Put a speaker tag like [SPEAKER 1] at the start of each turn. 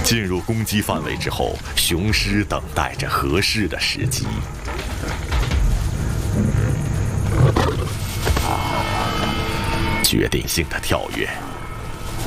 [SPEAKER 1] 进入攻击范围之后，雄狮等待着合适的时机。决定性的跳跃。